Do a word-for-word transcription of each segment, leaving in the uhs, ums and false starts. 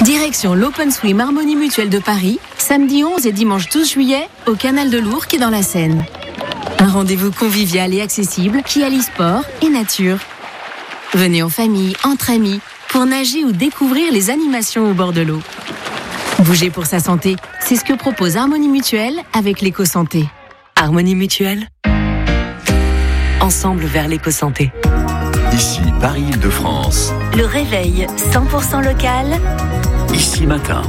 Direction l'Open Swim Harmonie Mutuelle de Paris, samedi onze et dimanche douze juillet, au canal de l'Ourcq et dans la Seine. Un rendez-vous convivial et accessible qui allie sport et nature. Venez en famille, entre amis, pour nager ou découvrir les animations au bord de l'eau. Bouger pour sa santé, c'est ce que propose Harmonie Mutuelle avec l'éco-santé. Harmonie Mutuelle, ensemble vers l'éco-santé. Ici Paris-Île-de-France. Le réveil cent pour cent local. Ici Matin.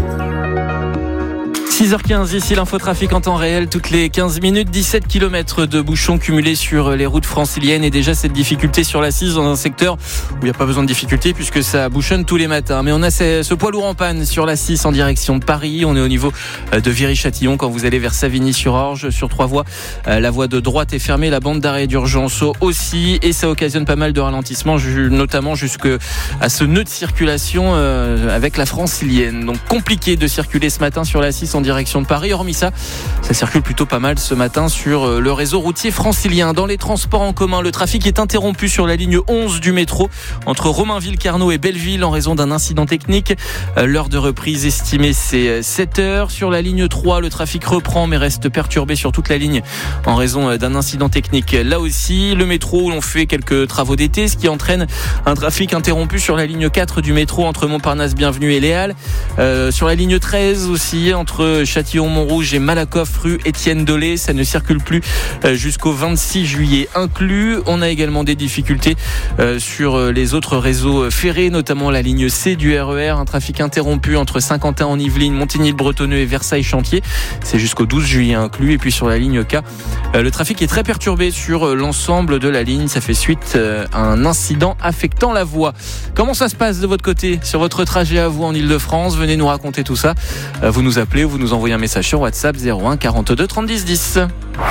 six heures quinze, ici l'infotrafic en temps réel, toutes les quinze minutes, dix-sept kilomètres de bouchons cumulés sur les routes franciliennes et déjà cette difficulté sur l'A six dans un secteur où il n'y a pas besoin de difficulté puisque ça bouchonne tous les matins. Mais on a ce poids lourd en panne sur l'A six en direction de Paris, on est au niveau de Viry-Châtillon quand vous allez vers Savigny-sur-Orge sur trois voies. La voie de droite est fermée, la bande d'arrêt d'urgence aussi et ça occasionne pas mal de ralentissements, notamment jusqu'à ce nœud de circulation avec la francilienne. Donc compliqué de circuler ce matin sur l'A six en direction de Paris. Hormis ça, ça circule plutôt pas mal ce matin sur le réseau routier francilien. Dans les transports en commun, le trafic est interrompu sur la ligne onze du métro entre Romainville, Carnot et Belleville en raison d'un incident technique. L'heure de reprise estimée, c'est sept heures. Sur la ligne trois, le trafic reprend mais reste perturbé sur toute la ligne en raison d'un incident technique. Là aussi, le métro où l'on fait quelques travaux d'été, ce qui entraîne un trafic interrompu sur la ligne quatre du métro entre Montparnasse, Bienvenue et Les Halles. Euh, sur la ligne treize aussi, entre Châtillon-Montrouge et Malakoff rue Étienne Dolé, ça ne circule plus jusqu'au vingt-six juillet inclus. On a également des difficultés sur les autres réseaux ferrés, notamment la ligne C du R E R, un trafic interrompu entre Saint-Quentin en Yvelines, Montigny-le-Bretonneux et Versailles-Chantier, c'est jusqu'au douze juillet inclus. Et puis sur la ligne K, le trafic est très perturbé sur l'ensemble de la ligne, ça fait suite à un incident affectant la voie. Comment ça se passe de votre côté sur votre trajet à vous en Ile-de-France? Venez nous raconter tout ça, vous nous appelez, vous nous envoyez un message sur WhatsApp zéro un quarante-deux trente dix dix.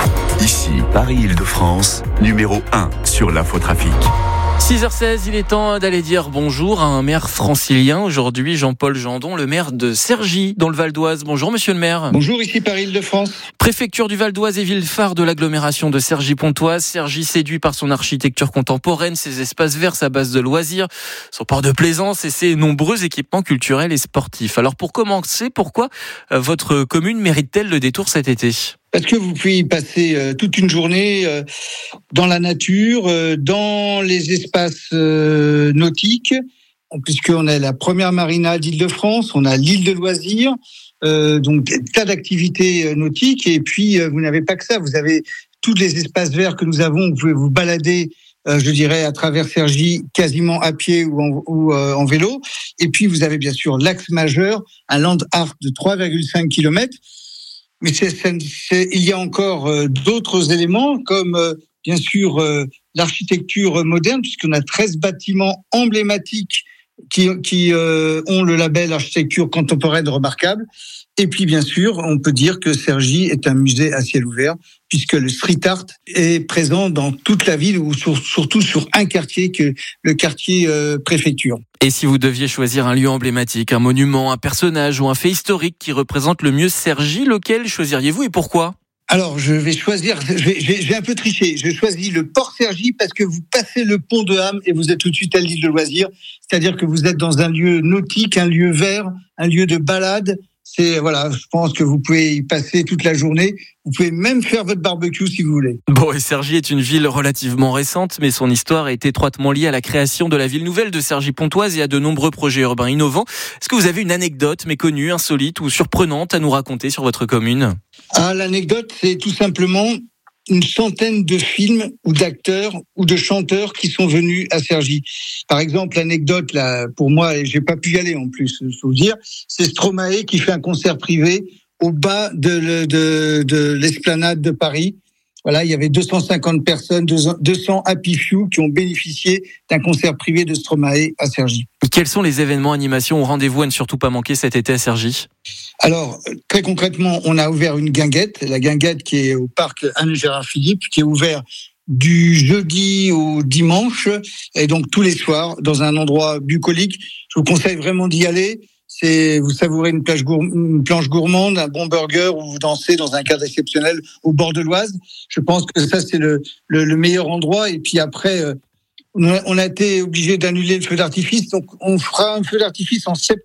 Ici Paris-Île-de-France, numéro un sur l'infotrafic. six heures seize, il est temps d'aller dire bonjour à un maire francilien. Aujourd'hui, Jean-Paul Jandon, le maire de Cergy, dans le Val d'Oise. Bonjour, monsieur le maire. Bonjour, ici Paris-Île-de-France. Préfecture du Val d'Oise et ville phare de l'agglomération de Cergy-Pontoise. Cergy séduit par son architecture contemporaine, ses espaces verts, sa base de loisirs, son port de plaisance et ses nombreux équipements culturels et sportifs. Alors, pour commencer, pourquoi votre commune mérite-t-elle le détour cet été ? Parce que vous pouvez y passer euh, toute une journée euh, dans la nature, euh, dans les espaces euh, nautiques, puisqu'on a la première marina d'Île-de-France, on a l'île de loisirs, euh, donc des tas d'activités nautiques. Et puis, euh, vous n'avez pas que ça, vous avez tous les espaces verts que nous avons. Vous pouvez vous balader, euh, je dirais, à travers Cergy, quasiment à pied ou en, ou, euh, en vélo. Et puis, vous avez bien sûr l'axe majeur, un land art de trois virgule cinq kilomètres. Mais c'est, c'est, c'est, il y a encore euh, d'autres éléments, comme euh, bien sûr euh, l'architecture moderne, puisqu'on a treize bâtiments emblématiques qui, qui euh, ont le label architecture contemporaine remarquable. Et puis bien sûr, on peut dire que Cergy est un musée à ciel ouvert, puisque le street art est présent dans toute la ville, ou sur, surtout sur un quartier, que le quartier euh, préfecture. Et si vous deviez choisir un lieu emblématique, un monument, un personnage ou un fait historique qui représente le mieux Cergy, lequel choisiriez-vous et pourquoi ? Alors, je vais choisir, je vais, je vais un peu tricher, je choisis le port Cergy parce que vous passez le pont de Ham et vous êtes tout de suite à l'île de loisirs, c'est-à-dire que vous êtes dans un lieu nautique, un lieu vert, un lieu de balade. C'est, voilà, je pense que vous pouvez y passer toute la journée. Vous pouvez même faire votre barbecue si vous voulez. Bon, et Cergy est une ville relativement récente, mais son histoire est étroitement liée à la création de la ville nouvelle de Cergy-Pontoise et à de nombreux projets urbains innovants. Est-ce que vous avez une anecdote méconnue, insolite ou surprenante à nous raconter sur votre commune ? Ah, l'anecdote, c'est tout simplement une centaine de films ou d'acteurs ou de chanteurs qui sont venus à Cergy. Par exemple, l'anecdote, là, pour moi, et j'ai pas pu y aller en plus, je faut vous dire, c'est Stromae qui fait un concert privé au bas de, de, de l'esplanade de Paris. Voilà, il y avait deux cent cinquante personnes, deux cents Happy Few qui ont bénéficié d'un concert privé de Stromae à Cergy. Et quels sont les événements, animations ou rendez-vous à ne surtout pas manquer cet été à Cergy ? Alors, très concrètement, on a ouvert une guinguette, la guinguette qui est au parc Anne-Gérard Philippe, qui est ouvert du jeudi au dimanche, et donc tous les soirs, dans un endroit bucolique. Je vous conseille vraiment d'y aller. C'est, vous savourez une, plage gourm- une planche gourmande, un bon burger, ou vous dansez dans un cadre exceptionnel au bord de l'Oise. Je pense que ça, c'est le, le, le meilleur endroit. Et puis après, euh, on a été obligé d'annuler le feu d'artifice, donc on fera un feu d'artifice en septembre.